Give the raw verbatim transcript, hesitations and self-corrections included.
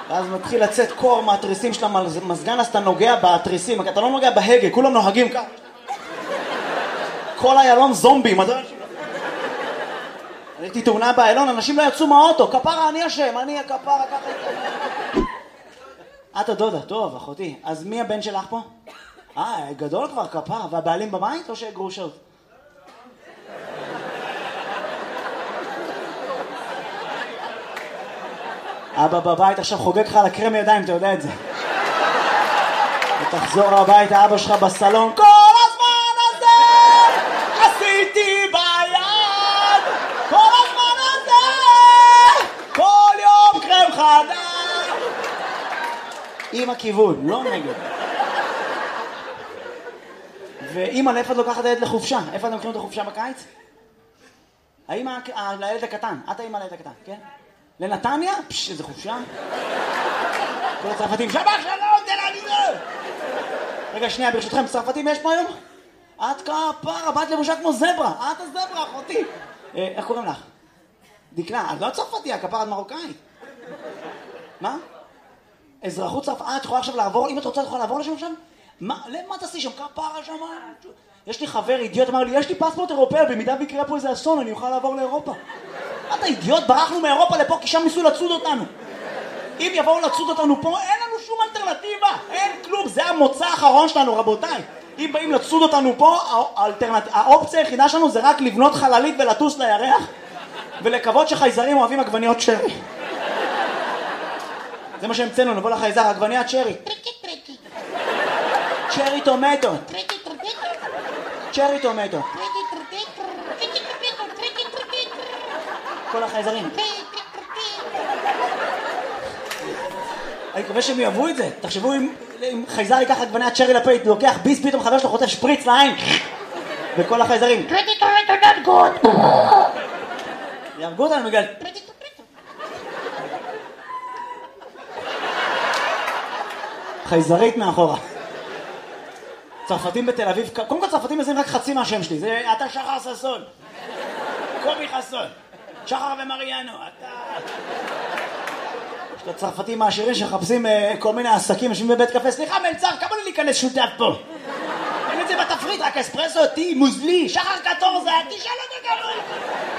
ואז מתחיל לצאת קור מהתריסים של המזגן, אז אתה נוגע בתריסים, אתה לא נוגע בהגה, כולם נוהגים כך. כל איילון זומבים. הייתי תאונה באיילון, אנשים לא יצאו מהאוטו, כפרה, אני אשם, אני הכפרה, ככה. את הדודה, טוב, אחותי. אז מי הבן שלך פה? אה, גדול כבר, כפרה, והבעלים בבית או שגרושות? אבא בבית עכשיו חוגג לך על הקרם ידיים, אתה יודע את זה. ותחזור הביתה, אבא שלך בסלון, כל הזמן הזה עשיתי ביד, כל הזמן הזה, כל יום קרם חדש. עם הכיוון, לא נגד. ואמא, לאיפה את לוקחת הילד לחופשה? איפה אתם לוקחים את החופשה בקיץ? האמא, לילד הקטן, את האמא לילד הקטן, כן? לנתניה? פש, איזה חופשה. כל הצרפתים, שבח שלום, תל אביב. רגע, שנייה, ברשותכם, צרפתים יש פה היום? את כפרה, באת לבושה כמו זברה. את הזברה, אחותי. איך קוראים לך? דקלה, את לא צרפתיה, כפרה, את מרוקאית. מה? אזרחות צרפת, אה, את יכולה עכשיו לעבור? אם את רוצה, את יכולה לעבור לשם שם? מה, למה תעשי שם? כפרה שם? יש לי חבר אידיוט, אמר לי, יש לי פספורט אירופאי, במידה ויקרה פה איזה אסון, אני אוכל לעבור לאירופה. אתה אידיוט, ברחנו מאירופה לפה, כי שם ניסו לצוד אותנו. אם יבואו לצוד אותנו פה, אין לנו שום אלטרנטיבה. אין כלום, זה המוצא האחרון שלנו, רבותיי. אם באים לצוד אותנו פה, האלטרנט... האופציה היחידה שלנו זה רק לבנות חללית ולטוס לירח, ולקוות שחייזרים אוהבים עגבניות שרי. זה מה שהמצאנו, נבוא לחייזר, עגבניית שרי. צ'רי טומטו. צ'רי טומטו. כל החייזרים. אני מקווה שהם יאהבו את זה. תחשבו אם חייזר ייקח עגבניית שרי לפית, לוקח ביס, פתאום חבר שלו חוטף שפריץ לעין. וכל החייזרים. יהרגו אותנו בגלל... חייזרית מאחורה. צרפתים בתל אביב, קודם כל צרפתים מזרים רק חצי מהשם שלי, זה אתה שחר ססון, קובי חסון, שחר ומריאנו, אתה... יש את הצרפתים העשירים שחפשים כל מיני עסקים, יושבים בבית קפה, סליחה מלצר, כמה לי להיכנס שותף פה? אין את זה בתפריט, רק אספרסו, טי, מוזלי, שחר קטור זה, תשאל אותו כמה.